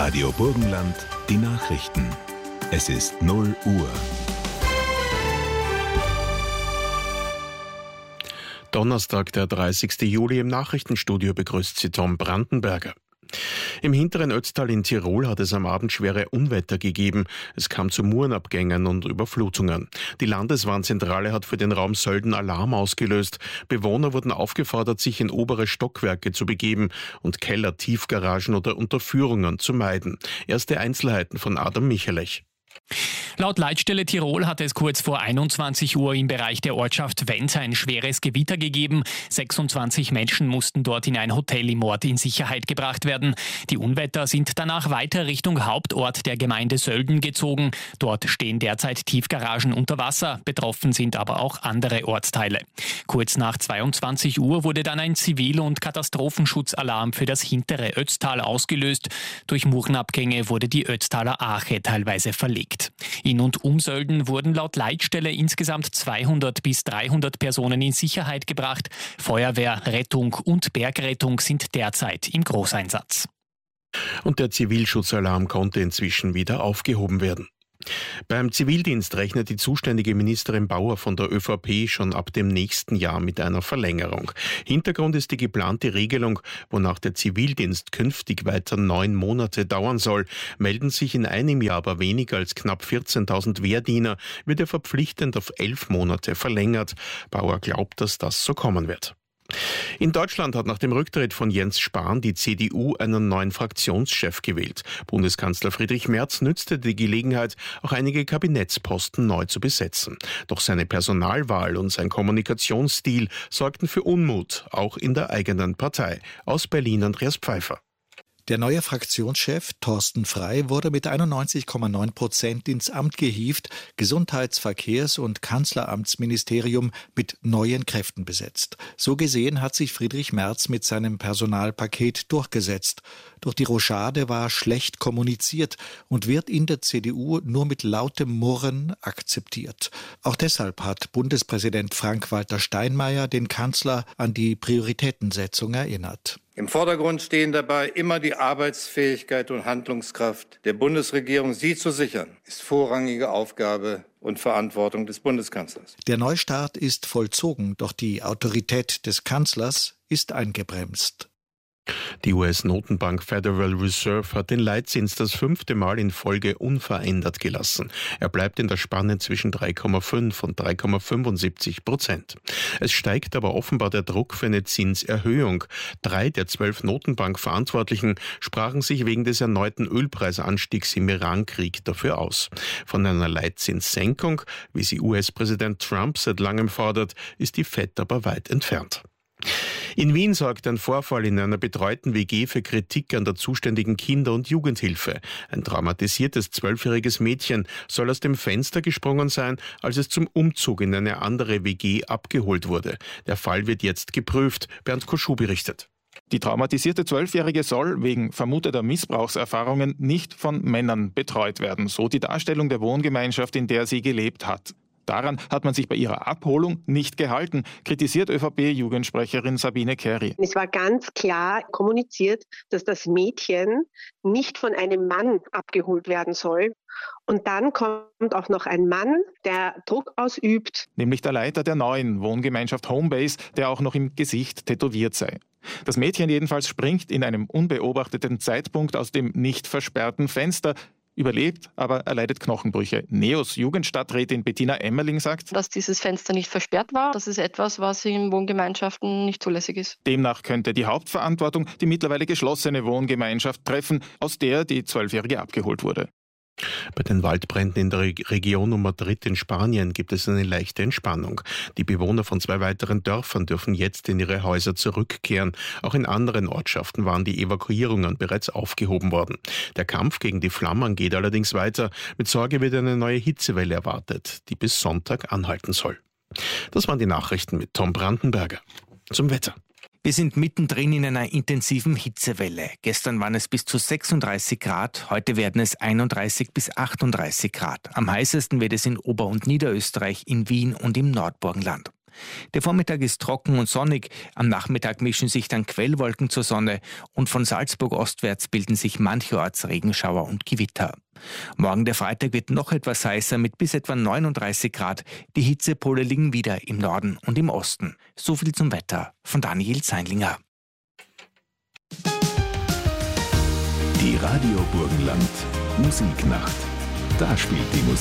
Radio Burgenland, die Nachrichten. Es ist 0 Uhr. Donnerstag, der 30. Juli, im Nachrichtenstudio begrüßt Sie Tom Brandenberger. Im hinteren Ötztal in Tirol hat es am Abend schwere Unwetter gegeben. Es kam zu Murenabgängen und Überflutungen. Die Landeswarnzentrale hat für den Raum Sölden Alarm ausgelöst. Bewohner wurden aufgefordert, sich in obere Stockwerke zu begeben und Keller, Tiefgaragen oder Unterführungen zu meiden. Erste Einzelheiten von Adam Michelech. Laut Leitstelle Tirol hat es kurz vor 21 Uhr im Bereich der Ortschaft Wenz ein schweres Gewitter gegeben. 26 Menschen mussten dort in ein Hotel im Ort in Sicherheit gebracht werden. Die Unwetter sind danach weiter Richtung Hauptort der Gemeinde Sölden gezogen. Dort stehen derzeit Tiefgaragen unter Wasser. Betroffen sind aber auch andere Ortsteile. Kurz nach 22 Uhr wurde dann ein Zivil- und Katastrophenschutzalarm für das hintere Ötztal ausgelöst. Durch Murenabgänge wurde die Ötztaler Arche teilweise verlegt. In und um Sölden wurden laut Leitstelle insgesamt 200 bis 300 Personen in Sicherheit gebracht. Feuerwehr, Rettung und Bergrettung sind derzeit im Großeinsatz. Und der Zivilschutzalarm konnte inzwischen wieder aufgehoben werden. Beim Zivildienst rechnet die zuständige Ministerin Bauer von der ÖVP schon ab dem nächsten Jahr mit einer Verlängerung. Hintergrund ist die geplante Regelung, wonach der Zivildienst künftig weiter 9 Monate dauern soll. Melden sich in einem Jahr aber weniger als knapp 14.000 Wehrdiener, wird er verpflichtend auf 11 Monate verlängert. Bauer glaubt, dass das so kommen wird. In Deutschland hat nach dem Rücktritt von Jens Spahn die CDU einen neuen Fraktionschef gewählt. Bundeskanzler Friedrich Merz nützte die Gelegenheit, auch einige Kabinettsposten neu zu besetzen. Doch seine Personalwahl und sein Kommunikationsstil sorgten für Unmut, auch in der eigenen Partei. Aus Berlin Andreas Pfeiffer. Der neue Fraktionschef Thorsten Frey wurde mit 91,9% ins Amt gehievt, Gesundheits-, Verkehrs- und Kanzleramtsministerium mit neuen Kräften besetzt. So gesehen hat sich Friedrich Merz mit seinem Personalpaket durchgesetzt. Doch die Rochade war schlecht kommuniziert und wird in der CDU nur mit lautem Murren akzeptiert. Auch deshalb hat Bundespräsident Frank-Walter Steinmeier den Kanzler an die Prioritätensetzung erinnert. Im Vordergrund stehen dabei immer die Arbeitsfähigkeit und Handlungskraft der Bundesregierung. Sie zu sichern, ist vorrangige Aufgabe und Verantwortung des Bundeskanzlers. Der Neustart ist vollzogen, doch die Autorität des Kanzlers ist eingebremst. Die US-Notenbank Federal Reserve hat den Leitzins das 5. Mal in Folge unverändert gelassen. Er bleibt in der Spanne zwischen 3,5 und 3,75%. Es steigt aber offenbar der Druck für eine Zinserhöhung. 3 der 12 Notenbankverantwortlichen sprachen sich wegen des erneuten Ölpreisanstiegs im Irankrieg dafür aus. Von einer Leitzinssenkung, wie sie US-Präsident Trump seit langem fordert, ist die Fed aber weit entfernt. In Wien sorgt ein Vorfall in einer betreuten WG für Kritik an der zuständigen Kinder- und Jugendhilfe. Ein traumatisiertes 12-jähriges Mädchen soll aus dem Fenster gesprungen sein, als es zum Umzug in eine andere WG abgeholt wurde. Der Fall wird jetzt geprüft. Bernd Koschuh berichtet. Die traumatisierte 12-Jährige soll wegen vermuteter Missbrauchserfahrungen nicht von Männern betreut werden, so die Darstellung der Wohngemeinschaft, in der sie gelebt hat. Daran hat man sich bei ihrer Abholung nicht gehalten, kritisiert ÖVP-Jugendsprecherin Sabine Kerry. Es war ganz klar kommuniziert, dass das Mädchen nicht von einem Mann abgeholt werden soll. Und dann kommt auch noch ein Mann, der Druck ausübt. Nämlich der Leiter der neuen Wohngemeinschaft Homebase, der auch noch im Gesicht tätowiert sei. Das Mädchen jedenfalls springt in einem unbeobachteten Zeitpunkt aus dem nicht versperrten Fenster, überlebt, aber erleidet Knochenbrüche. NEOS Jugendstadträtin Bettina Emmerling sagt, dass dieses Fenster nicht versperrt war. Das ist etwas, was in Wohngemeinschaften nicht zulässig ist. Demnach könnte die Hauptverantwortung die mittlerweile geschlossene Wohngemeinschaft treffen, aus der die 12-Jährige abgeholt wurde. Bei den Waldbränden in der Region um Madrid in Spanien gibt es eine leichte Entspannung. Die Bewohner von 2 weiteren Dörfern dürfen jetzt in ihre Häuser zurückkehren. Auch in anderen Ortschaften waren die Evakuierungen bereits aufgehoben worden. Der Kampf gegen die Flammen geht allerdings weiter. Mit Sorge wird eine neue Hitzewelle erwartet, die bis Sonntag anhalten soll. Das waren die Nachrichten mit Tom Brandenberger. Zum Wetter. Wir sind mittendrin in einer intensiven Hitzewelle. Gestern waren es bis zu 36 Grad, heute werden es 31 bis 38 Grad. Am heißesten wird es in Ober- und Niederösterreich, in Wien und im Nordburgenland. Der Vormittag ist trocken und sonnig, am Nachmittag mischen sich dann Quellwolken zur Sonne und von Salzburg ostwärts bilden sich mancherorts Regenschauer und Gewitter. Morgen der Freitag wird noch etwas heißer mit bis etwa 39 Grad. Die Hitzepole liegen wieder im Norden und im Osten. So viel zum Wetter von Daniel Zeinlinger. Die Radio Burgenland Musiknacht. Da spielt die Musik.